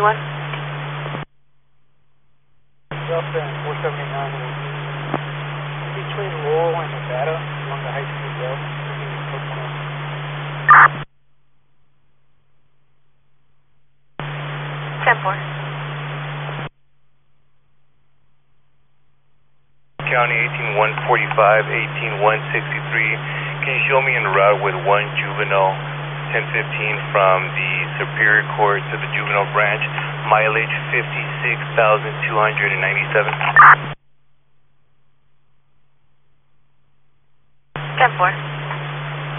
anyone? Delta and 479 between Laurel and Nevada along the High School Road. 10-4. County 18145, 18163. Can you show me en route with one juvenile 1015 from the Superior Court to the juvenile branch, mileage 56,297. 10-4.